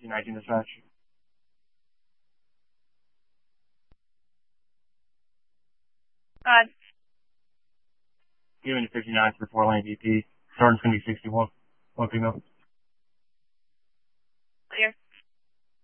1519 dispatch. Giving you 59 for 4-lane VP. Sergeant's going to be 61. One female.